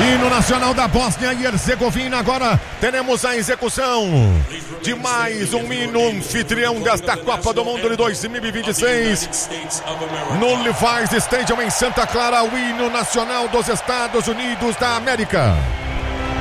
Hino nacional da Bósnia e Herzegovina. Agora teremos a execução de mais um hino anfitrião desta Copa do Mundo de 2026 no Levi's Stadium em Santa Clara, o hino nacional dos Estados Unidos da América.